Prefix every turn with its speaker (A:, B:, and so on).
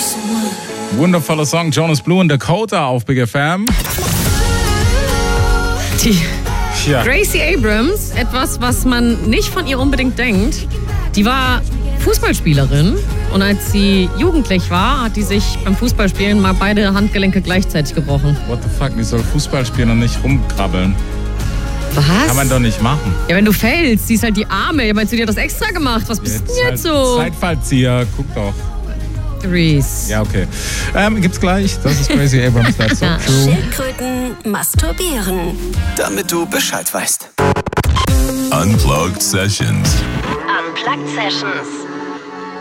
A: Wundervoller Song, Jonas Blue und Dakota auf Big FM.
B: Die Gracie Abrams, etwas, was man nicht von ihr unbedingt denkt, die war Fußballspielerin und als sie jugendlich war, hat die sich beim Fußballspielen mal beide Handgelenke gleichzeitig gebrochen.
A: What the fuck, die soll Fußball spielen und nicht rumkrabbeln.
B: Was?
A: Kann man doch nicht machen.
B: Ja, wenn du fällst, siehst halt die Arme. Ja, meinst du, die hat das extra gemacht? Was bist denn jetzt so?
A: Zeitfallzieher, guck doch.
B: Reese.
A: Ja, okay. Gibt's gleich. Das ist Gracie Abrams, that's so true.
C: Schildkröten masturbieren.
D: Damit du Bescheid weißt.
E: Unplugged Sessions.
C: Unplugged Sessions.